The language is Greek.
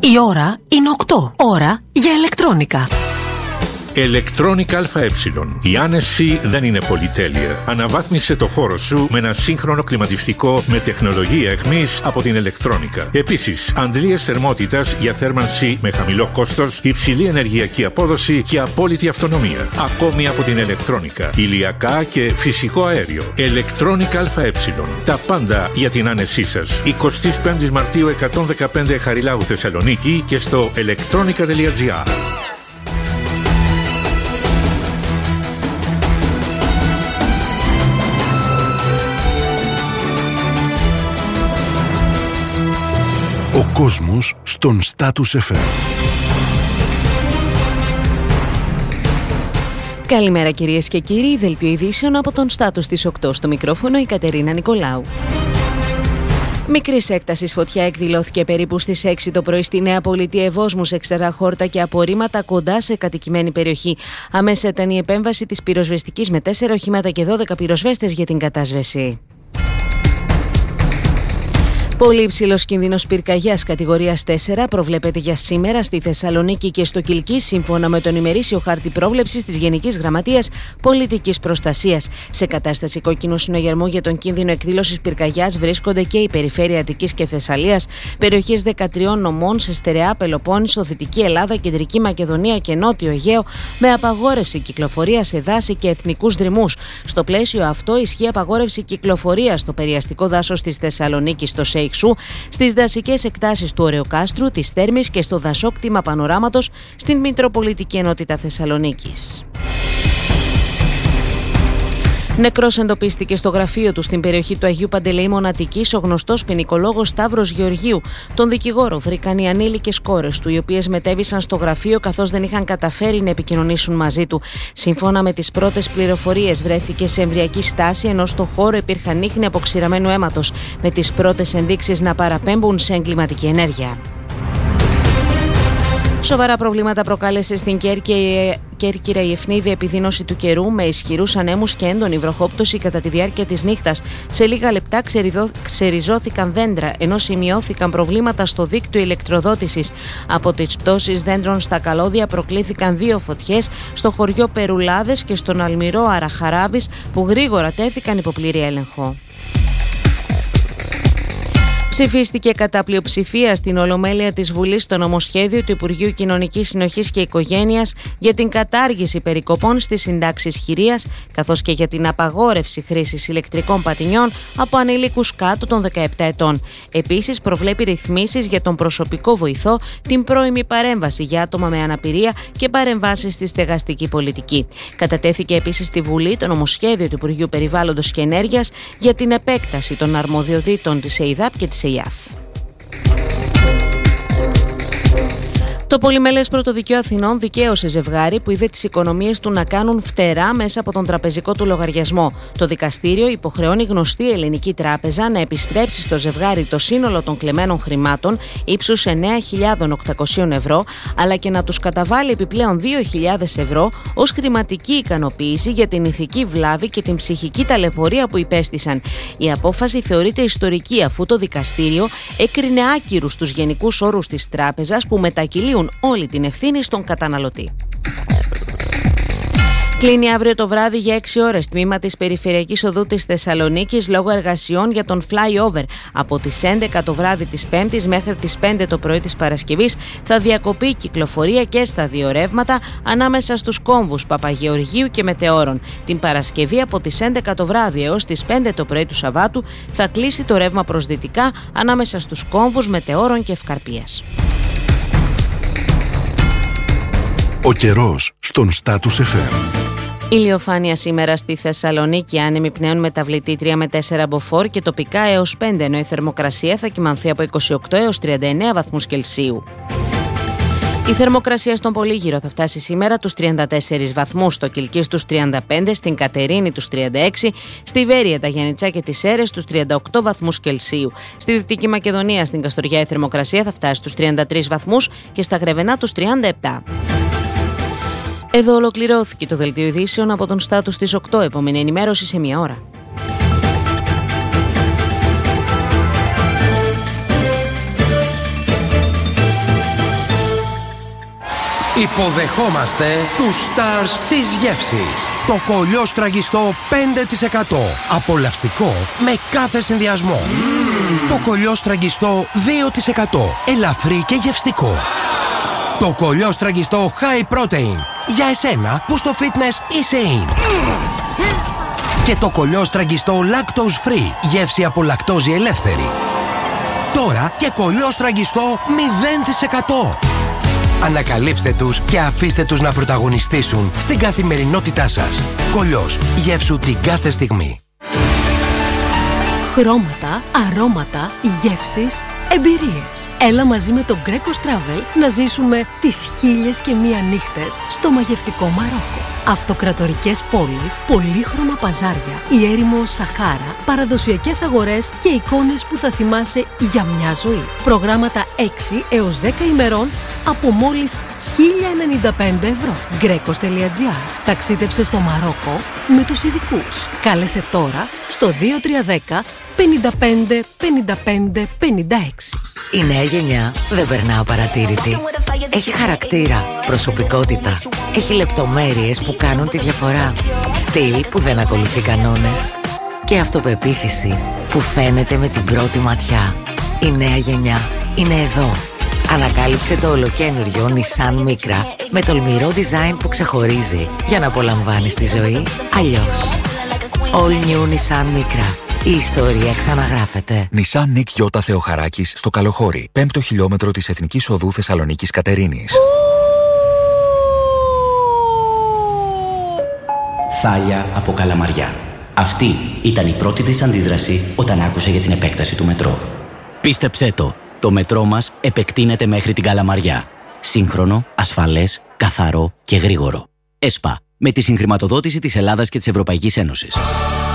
Η ώρα είναι 8. Ώρα για ηλεκτρόνικα. Electronic ΑΕ. Η άνεση δεν είναι πολυτέλεια. Αναβάθμισε το χώρο σου με ένα σύγχρονο κλιματιστικό με τεχνολογία αιχμής από την Electronica. Επίσης, αντλίες θερμότητας για θέρμανση με χαμηλό κόστος, υψηλή ενεργειακή απόδοση και απόλυτη αυτονομία. Ακόμη από την Electronica. Ηλιακά και φυσικό αέριο. Electronic ΑΕ. Τα πάντα για την άνεσή σας. 25 Μαρτίου 115 Χαριλάου Θεσσαλονίκη και στο electronica.gr. Ο κόσμος στον Status FM. Καλημέρα κυρίες και κύριοι, δελτίο ειδήσεων από τον Status της 8, στο μικρόφωνο η Κατερίνα Νικολάου. Μικρής έκτασης φωτιά εκδηλώθηκε περίπου στις 6 το πρωί στη Νέα Πολιτεία Ευόσμου σε ξερά χόρτα και απορρίμματα κοντά σε κατοικημένη περιοχή. Αμέσα ήταν η επέμβαση της πυροσβεστικής με 4 οχήματα και 12 πυροσβέστες για την κατάσβεση. Πολύ υψηλός κίνδυνος πυρκαγιάς κατηγορίας 4 προβλέπεται για σήμερα στη Θεσσαλονίκη και στο Κιλκί, σύμφωνα με τον ημερήσιο χάρτη πρόβλεψης της Γενικής Γραμματείας Πολιτικής Προστασίας. Σε κατάσταση κόκκινου συνογερμού για τον κίνδυνο εκδήλωσης πυρκαγιάς βρίσκονται και η περιφέρεια Αττικής και Θεσσαλίας, περιοχές 13 νομών σε στερεά Πελοπόννησο, Δυτική Ελλάδα, Κεντρική Μακεδονία και Νότιο Αιγαίο, με απαγόρευση κυκλοφορίας σε δάση και εθνικούς δρυμούς. Στο πλαίσιο αυτό ισχύει απαγόρευση κυκλοφορίας στο περιαστικό δάσος της Θεσσαλονίκης, στο στις δασικές εκτάσεις του Ωρεοκάστρου, της Θέρμης και στο δασόκτημα Πανοράματος στην Μητροπολιτική Ενότητα Θεσσαλονίκης. Νεκρός εντοπίστηκε στο γραφείο του στην περιοχή του Αγίου Παντελεήμων Αττικής ο γνωστός ποινικολόγος Σταύρος Γεωργίου. Τον δικηγόρο βρήκαν οι ανήλικες κόρες του, οι οποίες μετέβησαν στο γραφείο καθώς δεν είχαν καταφέρει να επικοινωνήσουν μαζί του. Σύμφωνα με τις πρώτες πληροφορίες, βρέθηκε σε εμβριακή στάση, ενώ στο χώρο υπήρχαν ίχνη αποξηραμένου αίματος, με τις πρώτες ενδείξεις να παραπέμπουν σε εγκληματική ενέργεια. Σοβαρά προβλήματα προκάλεσε στην Κέρκυρα η ευνίδια επιδείνωση του καιρού, με ισχυρούς ανέμους και έντονη βροχόπτωση κατά τη διάρκεια της νύχτας. Σε λίγα λεπτά ξεριζώθηκαν δέντρα, ενώ σημειώθηκαν προβλήματα στο δίκτυο ηλεκτροδότησης. Από τις πτώσεις δέντρων στα καλώδια προκλήθηκαν 2 φωτιές στο χωριό Περουλάδες και στον αλμυρό Αραχαράβης, που γρήγορα τέθηκαν υπό πλήρη έλεγχο. Ψηφίστηκε κατά πλειοψηφία στην Ολομέλεια της Βουλής το νομοσχέδιο του Υπουργείου Κοινωνικής Συνοχής και Οικογένειας για την κατάργηση περικοπών στις συντάξεις χειρίας, καθώς και για την απαγόρευση χρήσης ηλεκτρικών πατινιών από ανηλίκους κάτω των 17 ετών. Επίσης, προβλέπει ρυθμίσεις για τον προσωπικό βοηθό, την πρώιμη παρέμβαση για άτομα με αναπηρία και παρεμβάσεις στη στεγαστική πολιτική. Κατατέθηκε επίσης στη Βουλή το νομοσχέδιο του Υπουργείου Περιβάλλοντος και Ενέργειας για την επέκταση των αρμοδιοτήτων της ΕΙΔΑΠ και της ΕΙΑΦ. Το Πολυμελές Πρωτοδικείο Αθηνών δικαίωσε ζευγάρι που είδε τις οικονομίες του να κάνουν φτερά μέσα από τον τραπεζικό του λογαριασμό. Το δικαστήριο υποχρεώνει γνωστή ελληνική τράπεζα να επιστρέψει στο ζευγάρι το σύνολο των κλεμμένων χρημάτων ύψους 9.800 ευρώ, αλλά και να τους καταβάλει επιπλέον 2.000 ευρώ ως χρηματική ικανοποίηση για την ηθική βλάβη και την ψυχική ταλαιπωρία που υπέστησαν. Η απόφαση θεωρείται ιστορική, αφού το δικαστήριο έκρινε άκυρους τους γενικούς όρους της τράπεζας που μετακυλίουν όλη την ευθύνη στον καταναλωτή. Κλείνει αύριο το βράδυ για 6 ώρες τμήμα της Περιφερειακής Οδού της Θεσσαλονίκης λόγω εργασιών για τον flyover. Από τις 11 το βράδυ της Πέμπτης μέχρι τις 5 το πρωί της Παρασκευής θα διακοπεί η κυκλοφορία και στα 2 ρεύματα ανάμεσα στους κόμβους Παπαγεωργίου και Μετεώρων. Την Παρασκευή από τις 11 το βράδυ έως τις 5 το πρωί του Σαββάτου θα κλείσει το ρεύμα προς δυτικά ανάμεσα στους κόμβους Μετεώρων και Ευκαρπίας. Ο καιρός στον Status FM. Ηλιοφάνεια σήμερα στη Θεσσαλονίκη, άνεμοι πνέουν μεταβλητή 3 με 4 μποφόρ και τοπικά έως 5, ενώ η θερμοκρασία θα κυμανθεί από 28 έως 39 βαθμούς Κελσίου. Η θερμοκρασία στον Πολύγυρο θα φτάσει σήμερα τους 34 βαθμούς, στο Κιλκί στους 35, στην Κατερίνη τους 36, στη Βέρεια, τα Γιαννιτσά και τις Σέρρες στους 38 βαθμούς Κελσίου. Στη Δυτική Μακεδονία, στην Καστοριά, η θερμοκρασία θα φτάσει στους 33 βαθμούς και στα Γρεβενά τους 37. Εδώ ολοκληρώθηκε το δελτίο ειδήσεων από τον Status της 8. Επόμενη ενημέρωση σε 1 ώρα. Υποδεχόμαστε τους stars της γεύσης. Το κολλιό στραγγιστό 5%. Απολαυστικό με κάθε συνδυασμό. Το κολλιό στραγγιστό 2%. Ελαφρύ και γευστικό. Το κολλιό στραγγιστό high protein. Για εσένα που στο fitness είσαι in. Και το κολλιό στραγγιστό lactose free. Γεύση από λακτόζη ελεύθερη. Τώρα και κολλιό στραγγιστό 0%. Ανακαλύψτε τους και αφήστε τους να πρωταγωνιστήσουν στην καθημερινότητά σας. Κολλιός. Γεύσου την κάθε στιγμή. Χρώματα, αρώματα, γεύσεις, εμπειρίες. Έλα μαζί με το Greco Travel να ζήσουμε τις 1001 νύχτες στο μαγευτικό Μαρόκο. Αυτοκρατορικές πόλεις, πολύχρωμα παζάρια, η έρημο Σαχάρα, παραδοσιακές αγορές και εικόνες που θα θυμάσαι για μια ζωή. Προγράμματα 6 έως 10 ημερών από μόλις 1.095 ευρώ. Grecos.gr. Ταξίδεψε στο Μαρόκο με τους ειδικούς. Κάλεσε τώρα στο 2310 55 55 56. Η νέα γενιά δεν περνά απαρατήρητη. Έχει χαρακτήρα, προσωπικότητα. Έχει λεπτομέρειες που κάνουν τη διαφορά. Στυλ που δεν ακολουθεί κανόνες. Και αυτοπεποίθηση που φαίνεται με την πρώτη ματιά. Η νέα γενιά είναι εδώ. Ανακάλυψε το ολοκαίνουργιο Nissan Micra με τολμηρό design που ξεχωρίζει για να απολαμβάνεις τη ζωή αλλιώς. All new Nissan Micra. Η ιστορία ξαναγράφεται. Nissan Nick Γιώτα Θεοχαράκης στο Καλοχώρι, 5ο χιλιόμετρο της Εθνικής Οδού Θεσσαλονίκης Κατερίνης. Θάλια από Καλαμαριά. Αυτή ήταν η πρώτη της αντίδραση όταν άκουσε για την επέκταση του μετρό. Πίστεψέ το μετρό μας επεκτείνεται μέχρι την Καλαμαριά. Σύγχρονο, ασφαλές, καθαρό και γρήγορο. ΕΣΠΑ, με τη συγχρηματοδότηση της Ελλάδας και της Ευρωπαϊκής Ένωσης.